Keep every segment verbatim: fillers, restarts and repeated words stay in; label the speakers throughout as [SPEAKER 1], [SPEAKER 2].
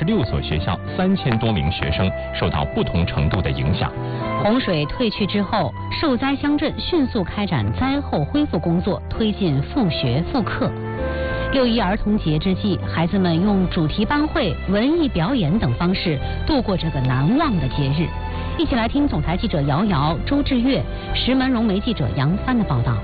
[SPEAKER 1] 十六所学校三千多名学生受到不同程度的影响。
[SPEAKER 2] 洪水退去之后，受灾乡镇迅速开展灾后恢复工作，推进复学复课。六一儿童节之际，孩子们用主题班会、文艺表演等方式度过这个难忘的节日。一起来听总台记者姚瑶、周志月、石门融媒记者杨帆的报道。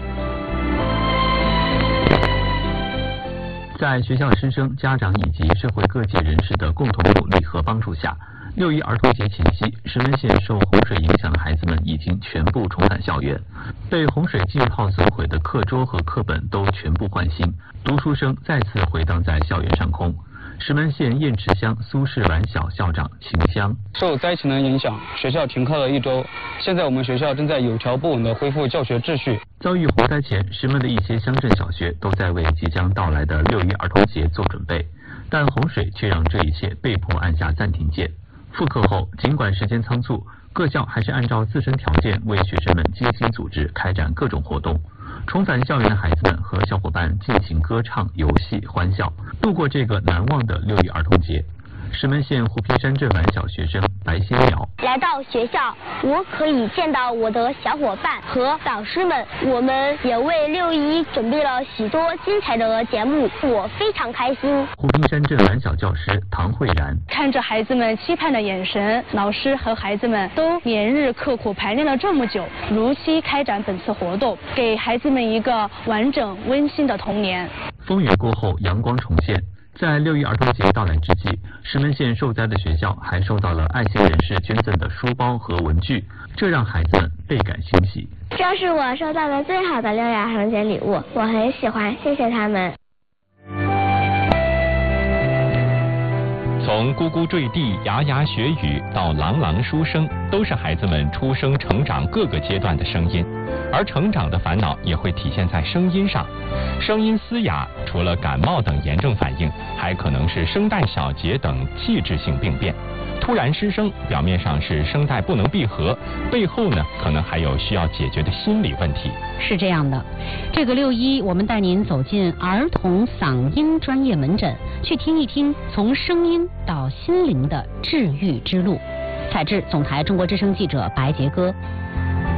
[SPEAKER 3] 在学校师生、家长以及社会各界人士的共同努力和帮助下，六一儿童节前夕，石门县受洪水影响的孩子们已经全部重返校园，被洪水浸泡损毁的课桌和课本都全部换新，读书声再次回荡在校园上空。石门县雁池乡苏氏丸小校长秦香：
[SPEAKER 4] 受灾情的影响，学校停课了一周，现在我们学校正在有条不紊地恢复教学秩序。
[SPEAKER 3] 遭遇洪灾前，石门的一些乡镇小学都在为即将到来的六一儿童节做准备，但洪水却让这一切被迫按下暂停键。复课后，尽管时间仓促，各校还是按照自身条件为学生们精心组织开展各种活动。重返校园的孩子们和小伙伴尽情歌唱、游戏、欢笑，度过这个难忘的六一儿童节。石门县湖皮山镇丸小学生白先苗：
[SPEAKER 5] 来到学校，我可以见到我的小伙伴和老师们，我们也为六一准备了许多精彩的节目，我非常开心。
[SPEAKER 3] 湖皮山镇丸小教师唐慧然：
[SPEAKER 6] 看着孩子们期盼的眼神，老师和孩子们都连日刻苦排练了这么久，如期开展本次活动，给孩子们一个完整温馨的童年。
[SPEAKER 3] 风雨过后，阳光重现。在六一儿童节到来之际，石门县受灾的学校还收到了爱心人士捐赠的书包和文具，这让孩子们倍感欣喜。
[SPEAKER 5] 这是我收到的最好的六一儿童节礼物，我很喜欢，谢谢他们。
[SPEAKER 1] 从咕咕坠地、牙牙学语到朗朗书声，都是孩子们出生成长各个阶段的声音。而成长的烦恼也会体现在声音上，声音嘶哑，除了感冒等炎症反应，还可能是声带小结等器质性病变。突然失声，表面上是声带不能闭合，背后呢，可能还有需要解决的心理问题。
[SPEAKER 2] 是这样的，这个六一，我们带您走进儿童嗓音专业门诊，去听一听从声音到心灵的治愈之路。采自总台中国之声记者白杰歌。